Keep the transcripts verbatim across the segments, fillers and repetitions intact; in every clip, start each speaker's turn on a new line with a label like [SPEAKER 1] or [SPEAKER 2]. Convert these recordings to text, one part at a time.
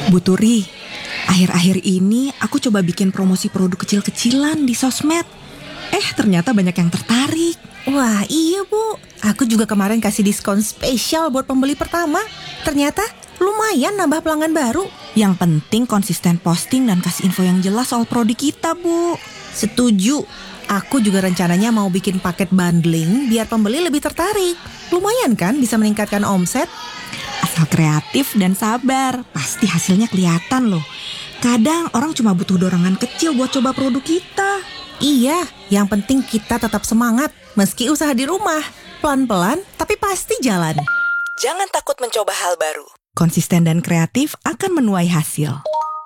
[SPEAKER 1] Bu Turi, akhir-akhir ini aku coba bikin promosi produk kecil-kecilan di sosmed. Eh, ternyata banyak yang tertarik.
[SPEAKER 2] Wah iya Bu, aku juga kemarin kasih diskon spesial buat pembeli pertama. Ternyata lumayan nambah pelanggan baru.
[SPEAKER 1] Yang penting konsisten posting dan kasih info yang jelas soal produk kita, Bu.
[SPEAKER 2] Setuju. Aku juga rencananya mau bikin paket bundling biar pembeli lebih tertarik. Lumayan kan bisa meningkatkan omset.
[SPEAKER 1] Asal kreatif dan sabar, pasti hasilnya kelihatan loh. Kadang orang cuma butuh dorongan kecil buat coba produk kita.
[SPEAKER 2] Iya, yang penting kita tetap semangat meski usaha di rumah. Pelan-pelan tapi pasti jalan.
[SPEAKER 1] Jangan takut mencoba hal baru. Konsisten dan kreatif akan menuai hasil.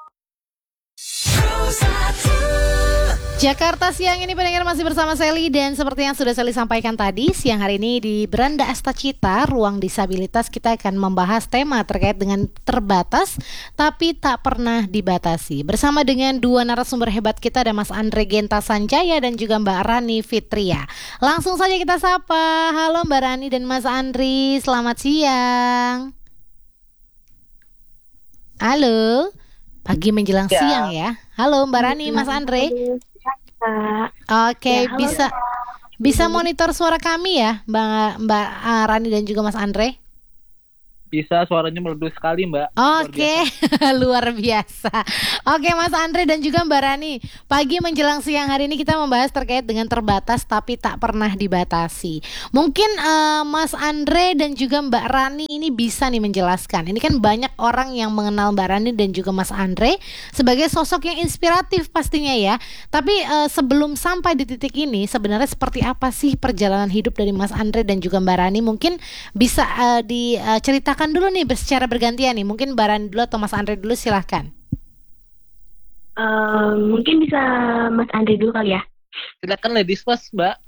[SPEAKER 3] Jakarta Siang ini pendengar masih bersama Sally, dan seperti yang sudah Sally sampaikan tadi, siang hari ini di Beranda Astacita, Ruang Disabilitas, kita akan membahas tema terkait dengan terbatas tapi tak pernah dibatasi. Bersama dengan dua narasumber hebat kita, ada Mas Andre Genta Sanjaya dan juga Mbak Rani Fitria. Langsung saja kita sapa. Halo Mbak Rani dan Mas Andre, selamat siang. Halo, pagi menjelang ya. siang ya. Halo Mbak Rani, Mas Andre. Oke, ya, bisa bisa monitor suara kami ya, Mbak Mbak uh, Rani dan juga Mas Andre?
[SPEAKER 4] Bisa, suaranya merdu sekali Mbak.
[SPEAKER 3] Oke, luar biasa. Oke Mas Andre dan juga Mbak Rani, pagi menjelang siang hari ini kita membahas terkait dengan terbatas tapi tak pernah dibatasi. Mungkin uh, Mas Andre dan juga Mbak Rani ini bisa nih menjelaskan. Ini kan banyak orang yang mengenal Mbak Rani dan juga Mas Andre sebagai sosok yang inspiratif pastinya ya. Tapi uh, sebelum sampai di titik ini, sebenarnya seperti apa sih perjalanan hidup dari Mas Andre dan juga Mbak Rani? Mungkin bisa uh, diceritakan Silakan dulu nih secara bergantian nih. Mungkin Mbak Rani dulu atau Mas Andre dulu, silahkan.
[SPEAKER 5] Uh, mungkin bisa Mas Andre dulu kali ya.
[SPEAKER 4] Silakan ladies first Mbak.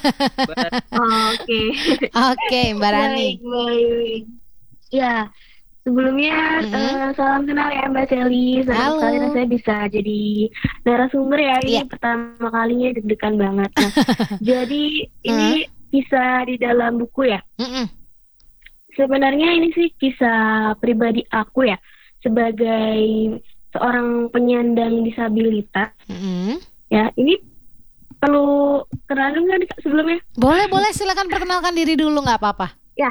[SPEAKER 5] Oke.
[SPEAKER 3] Oke Mbak Rani.
[SPEAKER 5] Baik, baik. Ya, sebelumnya mm-hmm. uh, salam kenal ya Mbak Sally. Senang sekali saya bisa jadi narasumber ya. Ini yeah. pertama kalinya deg-degan banget. Nah, jadi ini mm. bisa di dalam buku ya. Mm-mm. Sebenarnya ini sih kisah pribadi aku ya, sebagai seorang penyandang disabilitas. Mm-hmm. Ya, ini perlu kenalan nggak sebelumnya?
[SPEAKER 3] Boleh, boleh, silakan perkenalkan diri dulu, nggak apa-apa.
[SPEAKER 5] Ya,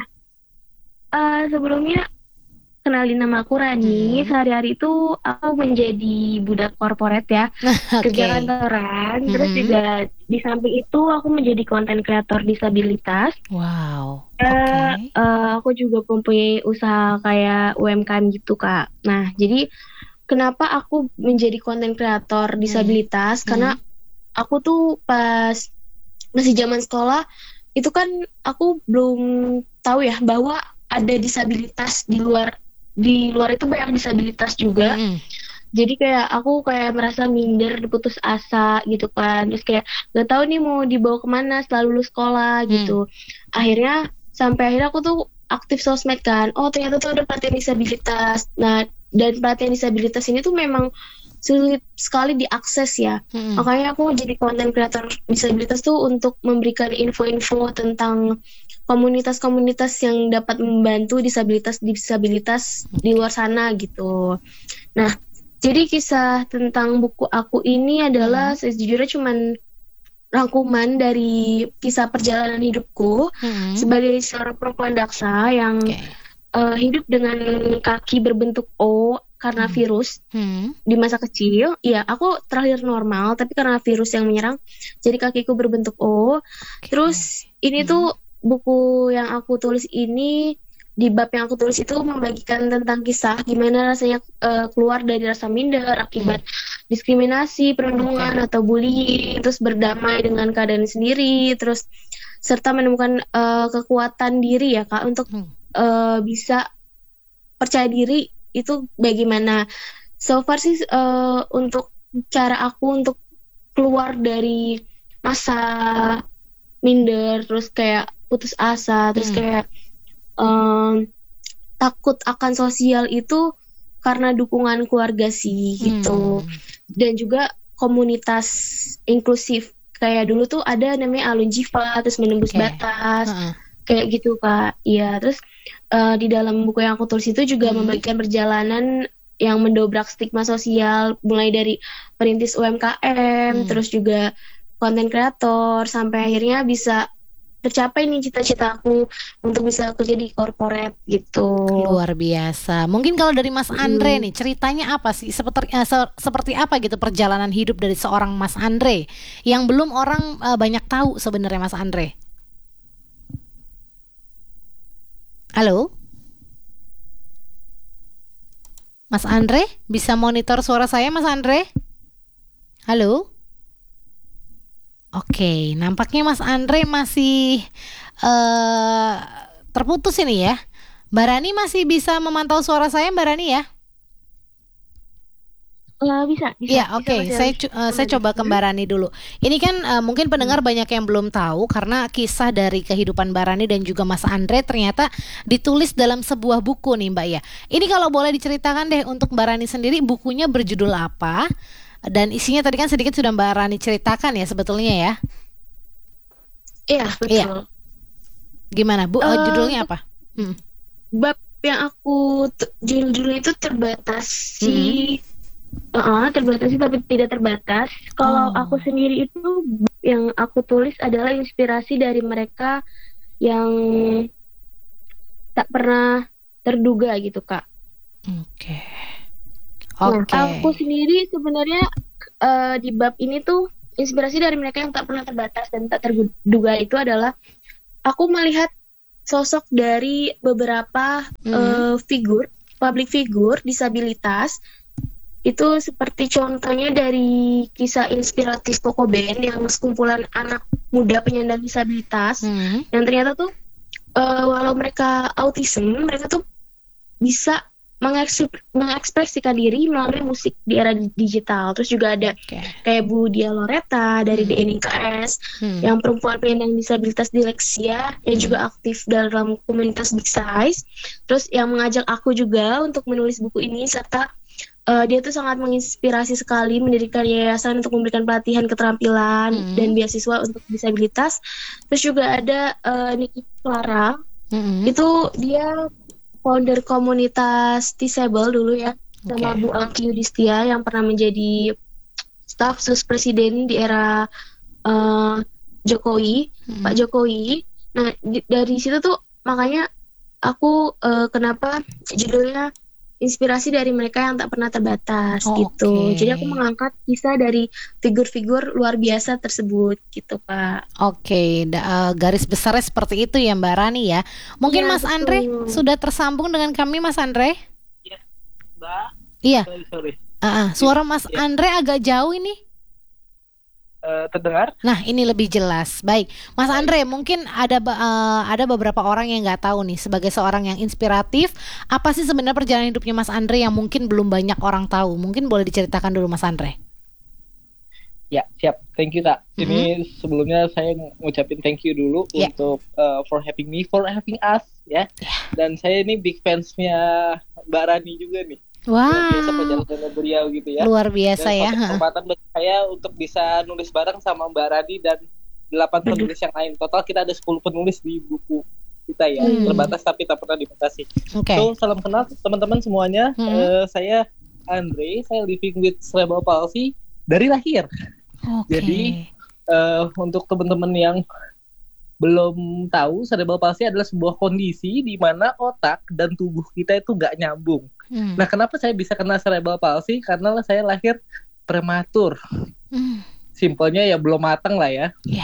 [SPEAKER 5] uh, sebelumnya kenalin nama aku Rani. Hmm. Sehari-hari itu aku menjadi budak korporat ya, okay. kerja kantoran. Hmm. Terus juga di samping itu aku menjadi konten kreator disabilitas.
[SPEAKER 3] Wow.
[SPEAKER 5] Uh, okay. uh, aku juga mempunyai usaha kayak U M K M gitu Kak. Nah jadi kenapa aku menjadi konten kreator disabilitas? Hmm. Karena aku tuh pas masih zaman sekolah itu kan aku belum tahu ya bahwa ada disabilitas di luar di luar itu banyak disabilitas juga. Mm. Jadi kayak aku kayak merasa minder, putus asa gitu kan. Terus kayak gak tahu nih mau dibawa kemana setelah lulus sekolah gitu. Mm. Akhirnya sampai akhirnya aku tuh aktif sosmed kan. Oh ternyata tuh ada pelatihan disabilitas. Nah dan pelatihan disabilitas ini tuh memang sulit sekali diakses ya. Mm. Makanya aku jadi konten kreator disabilitas tuh untuk memberikan info-info tentang komunitas-komunitas yang dapat membantu disabilitas-disabilitas di luar sana gitu. Nah, jadi kisah tentang buku aku ini adalah hmm. sejujurnya cuman rangkuman dari kisah perjalanan hidupku hmm. sebagai seorang perempuan daksa yang okay. uh, hidup dengan kaki berbentuk O karena hmm. virus hmm. di masa kecil. Ya, aku terlahir normal tapi karena virus yang menyerang jadi kakiku berbentuk O. Okay. Terus ini hmm. tuh buku yang aku tulis ini, di bab yang aku tulis itu membagikan tentang kisah gimana rasanya uh, keluar dari rasa minder akibat hmm. diskriminasi, perundungan okay. atau bullying, terus berdamai dengan keadaan sendiri, terus serta menemukan uh, kekuatan diri ya Kak untuk hmm. uh, bisa percaya diri itu bagaimana. So far sih uh, untuk cara aku untuk keluar dari masa minder, terus kayak putus asa, terus hmm. kayak um, takut akan sosial itu karena dukungan keluarga sih gitu. Hmm. Dan juga komunitas inklusif. Kayak dulu tuh ada namanya Alun Jiva, terus menembus okay. batas. Uh-uh. Kayak gitu Kak. Iya, terus uh, di dalam buku yang aku tulis itu juga hmm. membagikan perjalanan yang mendobrak stigma sosial, mulai dari perintis U M K M,
[SPEAKER 3] Hmm.
[SPEAKER 5] terus juga konten kreator, sampai akhirnya bisa tercapai nih cita-cita aku untuk bisa kerja di corporate gitu.
[SPEAKER 3] Luar biasa. Mungkin kalau dari Mas Andre
[SPEAKER 5] Mm.
[SPEAKER 3] nih, ceritanya apa sih? Seperti eh, se- seperti apa gitu perjalanan hidup dari seorang Mas Andre yang belum orang eh, banyak tahu sebenarnya Mas Andre. Halo? Mas Andre, bisa monitor suara saya Mas Andre? Halo? Oke, nampaknya Mas Andre masih eh terputus ini ya. Mbak Rani masih bisa memantau suara saya Mbak Rani ya?
[SPEAKER 5] Eh, bisa, bisa.
[SPEAKER 3] Iya,
[SPEAKER 5] bisa,
[SPEAKER 3] oke.
[SPEAKER 5] Mas
[SPEAKER 3] Saya
[SPEAKER 5] Yali.
[SPEAKER 3] cu- eh, saya coba ke Mbak Rani dulu. Ini kan eh, mungkin pendengar banyak yang belum tahu karena kisah dari kehidupan Mbak Rani dan juga Mas Andre ternyata ditulis dalam sebuah buku nih Mbak ya. Ini kalau boleh diceritakan deh untuk Mbak Rani sendiri bukunya berjudul apa? Dan isinya tadi kan sedikit sudah Mbak Rani ceritakan ya sebetulnya ya.
[SPEAKER 5] Iya, betul.
[SPEAKER 3] Iya. Gimana Bu? Eh,
[SPEAKER 5] Eh,
[SPEAKER 3] judulnya apa? Hmm.
[SPEAKER 5] Bab yang aku t- judul-judul itu terbatasi. Heeh, terbatasi tapi tidak terbatas.
[SPEAKER 3] Oh.
[SPEAKER 5] Kalau aku sendiri itu bab yang aku tulis adalah inspirasi dari mereka yang tak pernah terduga gitu, Kak.
[SPEAKER 3] Oke.
[SPEAKER 5] Nah,
[SPEAKER 3] Oke.
[SPEAKER 5] aku sendiri sebenarnya eh, di bab ini tuh inspirasi dari mereka yang tak pernah terbatas dan tak terduga itu adalah aku melihat sosok dari beberapa
[SPEAKER 3] Mhm.
[SPEAKER 5] eh, figur, public figure disabilitas. Itu seperti contohnya dari kisah inspiratif Koko Band yang sekumpulan anak muda penyandang disabilitas
[SPEAKER 3] Hmm.
[SPEAKER 5] yang ternyata tuh eh, walau mereka autism, mereka tuh bisa mengekspre- mengekspresikan diri melalui musik di era di- digital. Terus juga ada
[SPEAKER 3] Oke.
[SPEAKER 5] kayak Bu Dia Loretta dari
[SPEAKER 3] Hmm.
[SPEAKER 5] D N I K S
[SPEAKER 3] Hmm.
[SPEAKER 5] yang perempuan penyandang disabilitas dileksia yang
[SPEAKER 3] Hmm.
[SPEAKER 5] juga aktif dalam komunitas Big Size. Terus yang mengajak aku juga untuk menulis buku ini serta eh, dia tuh sangat menginspirasi sekali mendirikan yayasan untuk memberikan pelatihan keterampilan
[SPEAKER 3] Hmm.
[SPEAKER 5] dan beasiswa untuk disabilitas. Terus juga ada eh, Niki Clara,
[SPEAKER 3] Hmm.
[SPEAKER 5] itu dia founder komunitas Disable dulu ya, sama
[SPEAKER 3] Oke.
[SPEAKER 5] Bu Angki Yudhistia yang pernah menjadi staf sus presiden di era eh, Jokowi,
[SPEAKER 3] Hmm.
[SPEAKER 5] Pak Jokowi. Nah, di- dari situ tuh makanya aku eh, kenapa judulnya inspirasi dari mereka yang tak pernah terbatas
[SPEAKER 3] Oh,
[SPEAKER 5] gitu.
[SPEAKER 3] oke.
[SPEAKER 5] Jadi aku mengangkat kisah dari figur-figur luar biasa tersebut gitu, Pak.
[SPEAKER 3] Oke, da- eh, garis besarnya seperti itu ya Mbak Rani ya. Mungkin
[SPEAKER 5] Iya,
[SPEAKER 3] Mas Andre
[SPEAKER 5] betul.
[SPEAKER 3] sudah tersambung dengan kami Mas Andre?
[SPEAKER 4] Mbak,
[SPEAKER 3] Iya.
[SPEAKER 4] sorry, sorry.
[SPEAKER 3] Ah, ah. Suara Mas
[SPEAKER 4] Iya.
[SPEAKER 3] Andre agak jauh ini.
[SPEAKER 4] Eh, terdengar?
[SPEAKER 3] Nah, ini lebih jelas. Baik, Mas Andre, mungkin ada ba- eh, ada beberapa orang yang nggak tahu nih sebagai seorang yang inspiratif, apa sih sebenarnya perjalanan hidupnya Mas Andre yang mungkin belum banyak orang tahu? Mungkin boleh diceritakan dulu Mas Andre.
[SPEAKER 4] Ya, siap. Thank you, Tak. Ini sebelumnya saya ngucapin thank you dulu
[SPEAKER 3] Ya.
[SPEAKER 4] untuk uh, for having me, for having us, ya. Dan saya ini big fansnya Mbak Rani juga nih. Luar biasa
[SPEAKER 3] Wow,
[SPEAKER 4] perjalanan beliau gitu ya.
[SPEAKER 3] luar biasa
[SPEAKER 4] Dan
[SPEAKER 3] ya.
[SPEAKER 4] suatu
[SPEAKER 3] ha.
[SPEAKER 4] kesempatan bagi saya untuk bisa nulis bareng sama Mbak Rani dan delapan penulis yang lain. Total kita ada sepuluh penulis di buku kita ya.
[SPEAKER 3] Hmm.
[SPEAKER 4] Terbatas tapi tak pernah dibatasi.
[SPEAKER 3] Oke.
[SPEAKER 4] So, salam kenal teman-teman semuanya.
[SPEAKER 3] Hmm.
[SPEAKER 4] Eh, saya Andre, saya living with cerebral palsy dari lahir.
[SPEAKER 3] Oke.
[SPEAKER 4] Jadi, eh, untuk teman-teman yang belum tahu, cerebral palsy adalah sebuah kondisi di mana otak dan tubuh kita itu nggak nyambung.
[SPEAKER 3] Hmm.
[SPEAKER 4] Nah, kenapa saya bisa kena cerebral palsy? Karena saya lahir prematur.
[SPEAKER 3] Hmm.
[SPEAKER 4] Simpelnya ya belum matang lah ya.
[SPEAKER 3] Ya.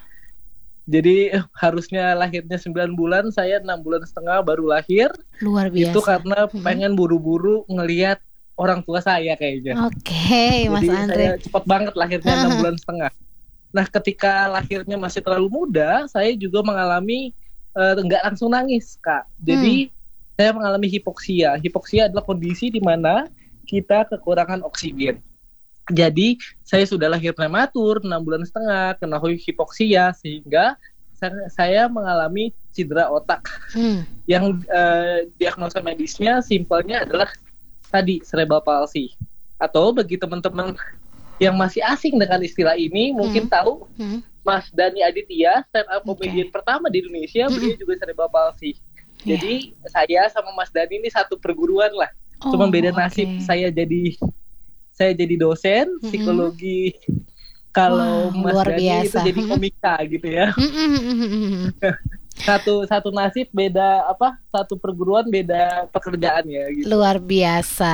[SPEAKER 4] Jadi eh, harusnya lahirnya sembilan bulan, saya enam bulan setengah baru lahir.
[SPEAKER 3] Luar biasa.
[SPEAKER 4] Itu karena
[SPEAKER 3] Hmm.
[SPEAKER 4] pengen buru-buru ngelihat orang tua saya kayaknya.
[SPEAKER 3] Oke, Mas
[SPEAKER 4] Jadi
[SPEAKER 3] Andre.
[SPEAKER 4] saya cepat banget lahirnya enam bulan setengah. Nah, ketika lahirnya masih terlalu muda, saya juga mengalami eh, nggak langsung nangis, Kak. Jadi saya mengalami hipoksia. Hipoksia adalah kondisi di mana kita kekurangan oksigen. Jadi saya sudah lahir prematur, enam bulan setengah, kena hipoksia sehingga saya, saya mengalami cedera otak.
[SPEAKER 3] Hmm.
[SPEAKER 4] Yang eh, diagnosa medisnya simpelnya adalah tadi cerebral palsy. Atau bagi teman-teman yang masih asing dengan istilah ini mungkin tahu
[SPEAKER 3] Hmm.
[SPEAKER 4] Mas Dani Aditya, stand up
[SPEAKER 3] Oke.
[SPEAKER 4] comedian pertama di Indonesia,
[SPEAKER 3] Mm-mm.
[SPEAKER 4] beliau juga cerebral palsy.
[SPEAKER 3] Iya.
[SPEAKER 4] Jadi saya sama Mas Dani ini satu perguruan lah.
[SPEAKER 3] Oh,
[SPEAKER 4] Cuma beda
[SPEAKER 3] oke.
[SPEAKER 4] nasib, saya jadi saya jadi dosen
[SPEAKER 3] Mm-mm.
[SPEAKER 4] psikologi. Kalau
[SPEAKER 3] Wah,
[SPEAKER 4] Mas
[SPEAKER 3] luar
[SPEAKER 4] Dani itu
[SPEAKER 3] biasa.
[SPEAKER 4] jadi
[SPEAKER 3] Mm-mm.
[SPEAKER 4] komika gitu ya.
[SPEAKER 3] Mm-mm.
[SPEAKER 4] Satu satu nasib beda apa? Satu perguruan beda pekerjaannya gitu.
[SPEAKER 3] Luar biasa.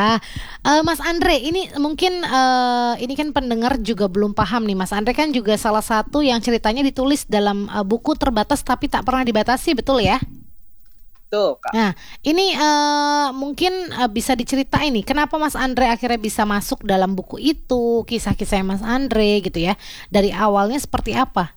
[SPEAKER 3] Eh, Mas Andre, ini mungkin eh, ini kan pendengar juga belum paham nih. Mas Andre kan juga salah satu yang ceritanya ditulis dalam eh, buku Terbatas Tapi Tak Pernah Dibatasi, betul ya?
[SPEAKER 4] Tuh, Kak.
[SPEAKER 3] Nah, ini eh, mungkin eh, bisa diceritain nih, kenapa Mas Andre akhirnya bisa masuk dalam buku itu, kisah-kisahnya Mas Andre gitu ya. Dari awalnya seperti apa?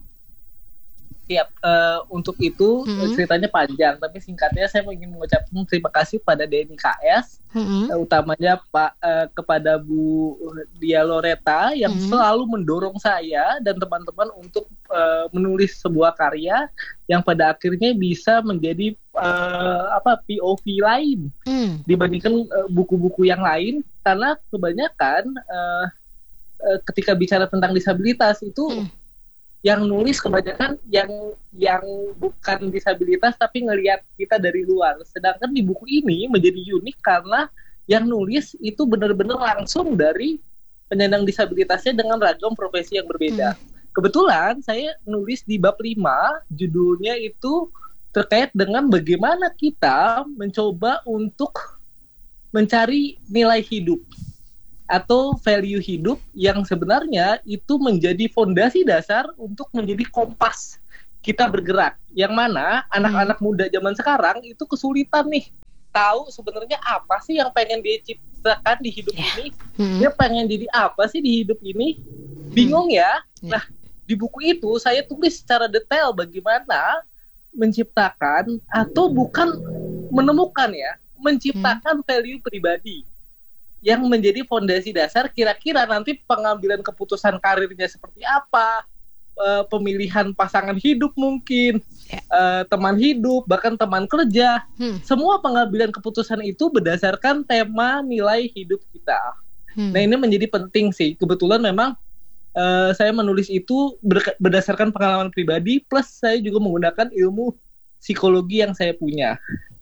[SPEAKER 4] Siap. Eh, untuk itu
[SPEAKER 3] Mm-mm.
[SPEAKER 4] ceritanya panjang, tapi singkatnya saya ingin mengucapkan terima kasih pada D N I K S,
[SPEAKER 3] Mm-mm.
[SPEAKER 4] eh, utamanya Pak eh, kepada Bu Dia Loreta yang
[SPEAKER 3] Mm-mm.
[SPEAKER 4] selalu mendorong saya dan teman-teman untuk eh, menulis sebuah karya yang pada akhirnya bisa menjadi eh, apa P O V lain
[SPEAKER 3] Mm.
[SPEAKER 4] dibandingkan eh, buku-buku yang lain, karena kebanyakan eh, eh, ketika bicara tentang disabilitas itu
[SPEAKER 3] Mm.
[SPEAKER 4] yang nulis kebanyakan yang yang bukan disabilitas tapi ngelihat kita dari luar. Sedangkan di buku ini menjadi unik karena yang nulis itu benar-benar langsung dari penyandang disabilitasnya dengan ragam profesi yang berbeda. Kebetulan saya nulis di bab lima, judulnya itu terkait dengan bagaimana kita mencoba untuk mencari nilai hidup atau value hidup yang sebenarnya itu menjadi fondasi dasar untuk menjadi kompas kita bergerak. Yang mana anak-anak muda zaman sekarang itu kesulitan nih tahu sebenarnya apa sih yang pengen dia ciptakan di hidup ini.
[SPEAKER 3] Mm.
[SPEAKER 4] Dia pengen jadi apa sih di hidup ini? Bingung ya?
[SPEAKER 3] Ya.
[SPEAKER 4] Nah, di buku itu saya tulis secara detail bagaimana menciptakan atau bukan menemukan ya, menciptakan value pribadi yang menjadi fondasi dasar kira-kira nanti pengambilan keputusan karirnya seperti apa, e, pemilihan pasangan hidup mungkin,
[SPEAKER 3] Ya.
[SPEAKER 4] e, teman hidup, bahkan teman kerja.
[SPEAKER 3] Hmm.
[SPEAKER 4] Semua pengambilan keputusan itu berdasarkan tema nilai hidup kita.
[SPEAKER 3] Hmm.
[SPEAKER 4] Nah, ini menjadi penting sih. Kebetulan memang e, saya menulis itu ber- berdasarkan pengalaman pribadi, plus saya juga menggunakan ilmu psikologi yang saya punya.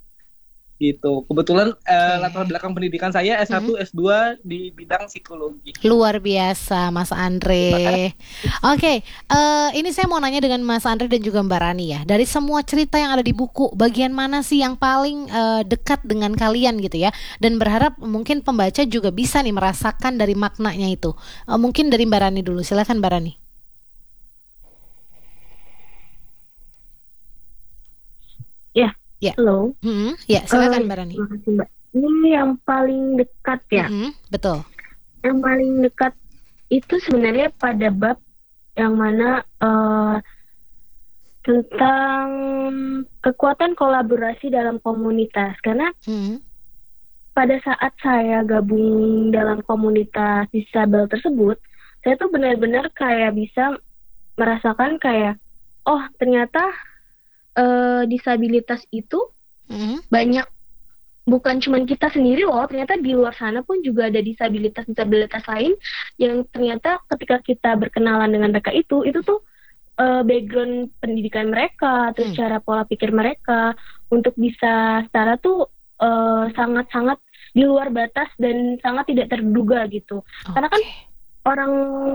[SPEAKER 4] Gitu. Kebetulan eh, latar belakang pendidikan saya S satu, S dua di bidang psikologi.
[SPEAKER 3] Luar biasa Mas Andre. Oke, eh, ini saya mau nanya dengan Mas Andre dan juga Mbak Rani ya. Dari semua cerita yang ada di buku, bagian mana sih yang paling eh, dekat dengan kalian gitu ya? Dan berharap mungkin pembaca juga bisa nih merasakan dari maknanya itu. Eh, mungkin dari Mbak Rani dulu, silakan Mbak Rani.
[SPEAKER 5] Ya,
[SPEAKER 3] Ya.
[SPEAKER 5] halo.
[SPEAKER 3] Hmm, ya silakan
[SPEAKER 5] Eh,
[SPEAKER 3] Mbak Rani.
[SPEAKER 5] Terima kasih Mbak. Ini yang paling dekat ya.
[SPEAKER 3] Hmm, betul.
[SPEAKER 5] Yang paling dekat itu sebenarnya pada bab yang mana eh, tentang kekuatan kolaborasi dalam komunitas. Karena
[SPEAKER 3] Hmm,
[SPEAKER 5] pada saat saya gabung dalam komunitas disabel tersebut, saya tuh benar-benar kayak bisa merasakan kayak, oh ternyata eh, disabilitas itu
[SPEAKER 3] hmm,
[SPEAKER 5] banyak, bukan cuma kita sendiri loh, ternyata di luar sana pun juga ada disabilitas-disabilitas lain yang ternyata ketika kita berkenalan dengan mereka itu, itu tuh uh, background pendidikan mereka, terus
[SPEAKER 3] Hmm.
[SPEAKER 5] cara pola pikir mereka untuk bisa secara tuh uh, sangat-sangat di luar batas dan sangat tidak terduga gitu. Karena kan
[SPEAKER 3] oke.
[SPEAKER 5] orang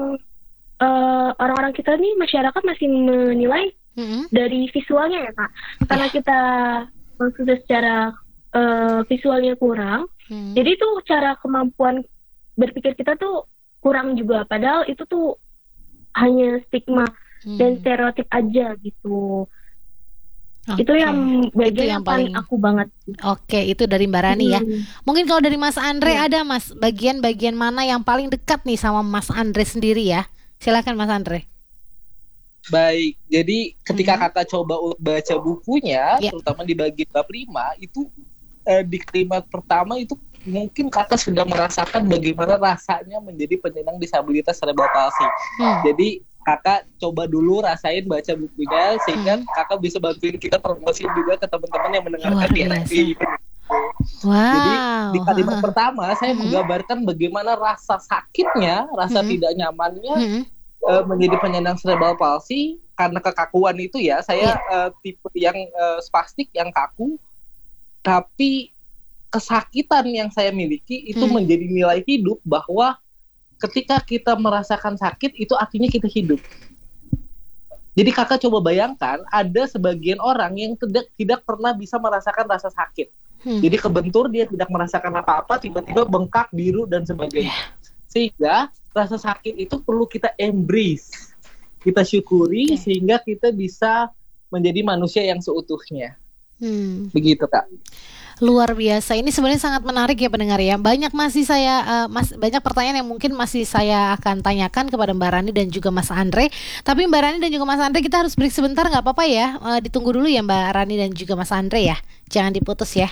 [SPEAKER 5] uh, orang-orang kita nih masyarakat masih menilai
[SPEAKER 3] Hmm,
[SPEAKER 5] dari visualnya ya Kak. Karena kita maksudnya secara uh, visualnya kurang,
[SPEAKER 3] hmm.
[SPEAKER 5] jadi tuh cara kemampuan berpikir kita tuh kurang juga. Padahal itu tuh hanya stigma
[SPEAKER 3] Hmm.
[SPEAKER 5] dan stereotip aja gitu. Itu
[SPEAKER 3] Oke.
[SPEAKER 5] yang
[SPEAKER 3] Itu
[SPEAKER 5] bagian
[SPEAKER 3] yang
[SPEAKER 5] yang paling
[SPEAKER 3] paling-
[SPEAKER 5] aku banget.
[SPEAKER 3] Oke, itu dari Mbak Rani ya.
[SPEAKER 5] Hmm.
[SPEAKER 3] Mungkin kalau dari Mas Andre
[SPEAKER 5] Iya.
[SPEAKER 3] ada Mas bagian-bagian mana yang paling dekat nih sama Mas Andre sendiri ya? Silakan Mas Andre.
[SPEAKER 4] Baik, jadi ketika
[SPEAKER 3] Hmm.
[SPEAKER 4] kakak coba u- baca bukunya,
[SPEAKER 3] Ya.
[SPEAKER 4] terutama di bagian bab lima, itu eh, di kalimat pertama itu mungkin kakak sudah merasakan bagaimana rasanya menjadi penyandang disabilitas cerebral palsy.
[SPEAKER 3] Hmm.
[SPEAKER 4] Jadi kakak coba dulu rasain baca bukunya sehingga
[SPEAKER 3] Hmm.
[SPEAKER 4] kakak bisa bantuin kita promosi juga ke teman-teman yang mendengarkan
[SPEAKER 3] Luar
[SPEAKER 4] di N F I.
[SPEAKER 3] Wow.
[SPEAKER 4] Jadi di kalimat pertama saya
[SPEAKER 3] Hmm.
[SPEAKER 4] menggambarkan bagaimana rasa sakitnya, rasa
[SPEAKER 3] Hmm.
[SPEAKER 4] tidak nyamannya
[SPEAKER 3] Hmm.
[SPEAKER 4] eh, menjadi penyandang cerebral palsy karena kekakuan itu ya. Saya
[SPEAKER 3] Iya.
[SPEAKER 4] eh, tipe yang eh, spastik, yang kaku, tapi kesakitan yang saya miliki itu
[SPEAKER 3] Hmm.
[SPEAKER 4] menjadi nilai hidup, bahwa ketika kita merasakan sakit itu artinya kita hidup. Jadi kakak coba bayangkan, ada sebagian orang yang tidak tidak pernah bisa merasakan rasa sakit.
[SPEAKER 3] Hmm.
[SPEAKER 4] Jadi kebentur, dia tidak merasakan apa-apa, tiba-tiba bengkak, biru dan sebagainya. Sehingga rasa sakit itu perlu kita embrace, kita syukuri,
[SPEAKER 3] Oke.
[SPEAKER 4] sehingga kita bisa menjadi manusia yang seutuhnya.
[SPEAKER 3] Hmm.
[SPEAKER 4] Begitu Kak.
[SPEAKER 3] Luar biasa. Ini sebenarnya sangat menarik ya pendengar ya. Banyak masih saya eh, mas, banyak pertanyaan yang mungkin masih saya akan tanyakan kepada Mbak Rani dan juga Mas Andre. Tapi Mbak Rani dan juga Mas Andre, kita harus break sebentar, nggak apa-apa ya. Eh, ditunggu dulu ya Mbak Rani dan juga Mas Andre ya. Jangan diputus ya.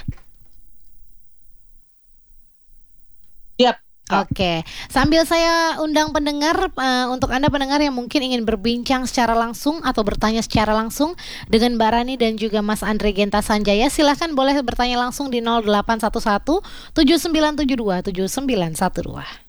[SPEAKER 4] Siap.
[SPEAKER 3] Oke, sambil saya undang pendengar, eh, untuk Anda pendengar yang mungkin ingin berbincang secara langsung atau bertanya secara langsung dengan Mbak Rani dan juga Mas Andre Genta Sanjaya, silahkan boleh bertanya langsung di nol delapan satu satu tujuh sembilan tujuh dua tujuh sembilan satu dua.